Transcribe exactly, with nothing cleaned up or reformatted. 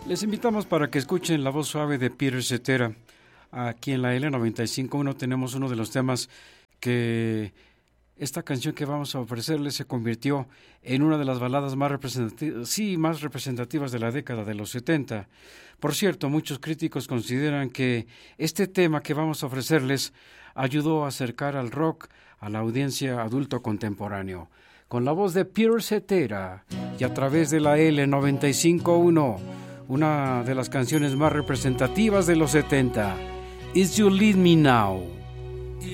Les invitamos para que escuchen la voz suave de Peter Cetera. Aquí en la L noventa y cinco punto uno tenemos uno de los temas que esta canción que vamos a ofrecerles se convirtió en una de las baladas más representativas, sí, más representativas de la década de los setenta. Por cierto, muchos críticos consideran que este tema que vamos a ofrecerles ayudó a acercar al rock a la audiencia adulto contemporáneo. Con la voz de Peter Cetera y a través de la L noventa y cinco punto uno, una de las canciones más representativas de los setenta, Is You Lead Me Now.